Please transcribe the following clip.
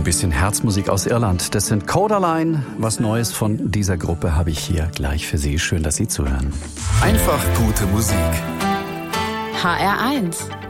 bisschen Herzmusik aus Irland. Das sind Codaline. Was Neues von dieser Gruppe habe ich hier gleich für Sie. Schön, dass Sie zuhören. Einfach gute Musik. HR1